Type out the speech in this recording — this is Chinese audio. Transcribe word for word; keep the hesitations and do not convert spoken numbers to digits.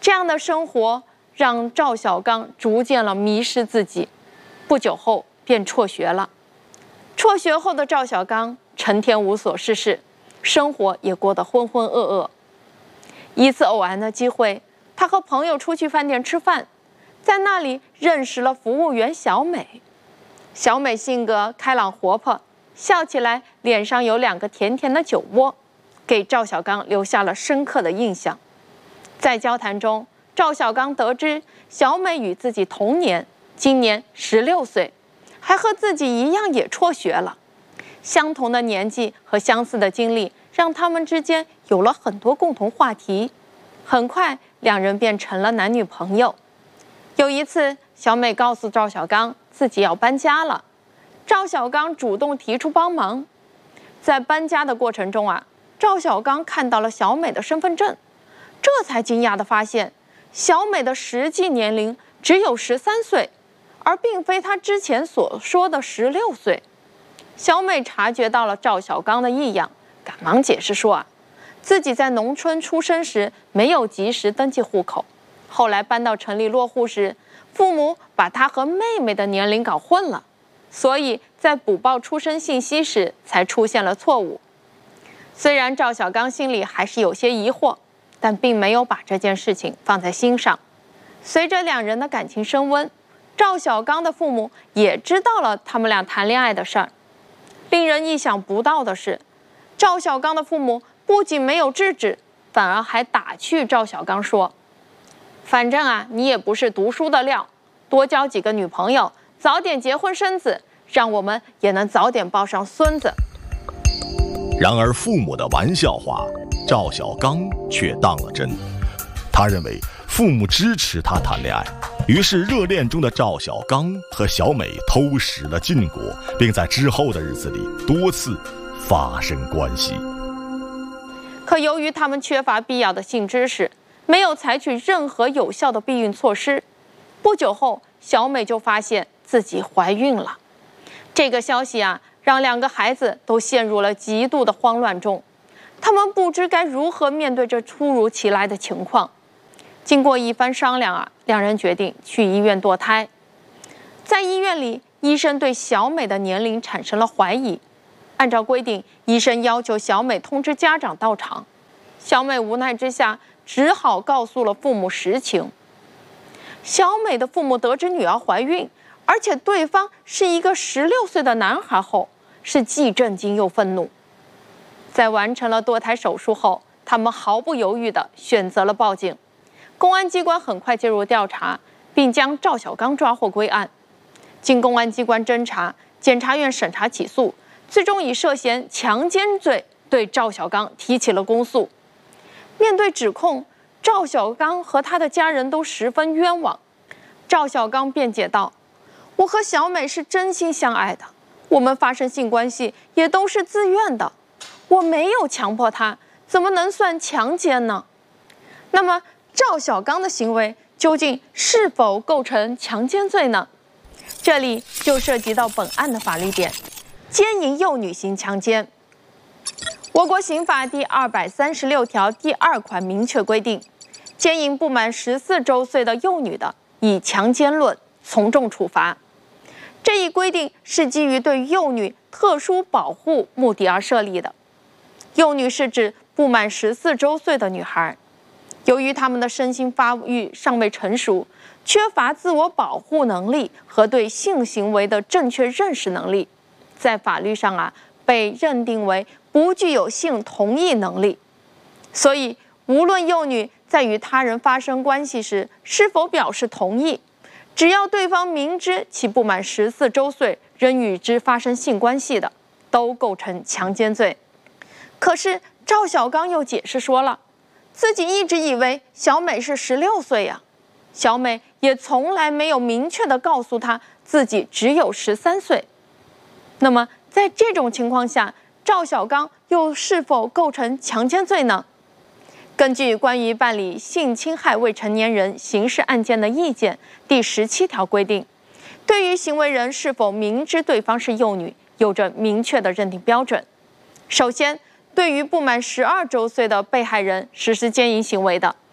这样的生活让赵小刚逐渐了迷失自己，不久后便辍学了。辍学后的赵小刚成天无所事事，生活也过得浑浑噩噩。一次偶然的机会，他和朋友出去饭店吃饭，在那里认识了服务员小美。小美性格开朗活泼，笑起来脸上有两个甜甜的酒窝，给赵小刚留下了深刻的印象。在交谈中，赵小刚得知小美与自己同年，今年十六岁，还和自己一样也辍学了。相同的年纪和相似的经历，让他们之间有了很多共同话题。很快，两人便成了男女朋友。有一次，小美告诉赵小刚自己要搬家了，赵小刚主动提出帮忙。在搬家的过程中啊，赵小刚看到了小美的身份证，这才惊讶地发现，小美的实际年龄只有十三岁，而并非他之前所说的十六岁。小美察觉到了赵小刚的异样，赶忙解释说啊，自己在农村出生时没有及时登记户口，后来搬到城里落户时，父母把她和妹妹的年龄搞混了，所以在补报出生信息时才出现了错误。虽然赵小刚心里还是有些疑惑，但并没有把这件事情放在心上。随着两人的感情升温，赵小刚的父母也知道了他们俩谈恋爱的事儿。令人意想不到的是，赵小刚的父母不仅没有制止，反而还打趣赵小刚说，反正啊，你也不是读书的料，多交几个女朋友，早点结婚生子，让我们也能早点抱上孙子。 然而父母的玩笑话，赵小刚却当了真。他认为父母支持他谈恋爱，于是热恋中的赵小刚和小美偷食了禁果，并在之后的日子里多次发生关系。 可由于他们缺乏必要的性知识，没有采取任何有效的避孕措施，不久后小美就发现自己怀孕了。这个消息啊，让两个孩子都陷入了极度的慌乱中，他们不知该如何面对这突如其来的情况。经过一番商量啊，两人决定去医院堕胎。在医院里，医生对小美的年龄产生了怀疑。按照规定，医生要求小美通知家长到场。小美无奈之下，只好告诉了父母实情。小美的父母得知女儿怀孕，而且对方是一个十六岁的男孩后，是既震惊又愤怒。在完成了堕胎手术后，他们毫不犹豫地选择了报警。公安机关很快介入调查，并将赵小刚抓获归案。经公安机关侦查，检察院审查起诉，最终以涉嫌强奸罪对赵小刚提起了公诉。面对指控，赵小刚和他的家人都十分冤枉。赵小刚辩解道，我和小美是真心相爱的，我们发生性关系也都是自愿的，我没有强迫她，怎么能算强奸呢？那么赵小刚的行为究竟是否构成强奸罪呢？这里就涉及到本案的法律点，奸淫幼女型强奸。我国刑法第二百三十六条第二款明确规定，奸淫不满十四周岁的幼女的，以强奸论从重处罚。这一规定是基于对幼女特殊保护目的而设立的。幼女是指不满十四周岁的女孩，由于她们的身心发育尚未成熟，缺乏自我保护能力和对性行为的正确认识能力，在法律上啊被认定为不具有性同意能力。所以，无论幼女在与他人发生关系时是否表示同意，只要对方明知其不满十四周岁仍与之发生性关系的，都构成强奸罪。可是赵小刚又解释说了，自己一直以为小美是十六岁呀，小美也从来没有明确地告诉他自己只有十三岁。那么在这种情况下，赵小刚又是否构成强奸罪呢？根据关于办理性侵害未成年人刑事案件的意见第十七条规定，对于行为人是否明知对方是幼女，有着明确的认定标准。首先，对于不满十二周岁的被害人实施奸淫行为的，